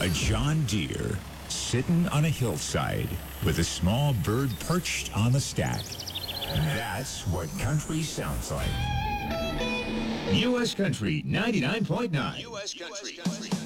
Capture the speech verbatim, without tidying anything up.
A John Deere sitting on a hillside with a small bird perched on the stack. That's what country sounds like. U S Country ninety-nine point nine. U S Country.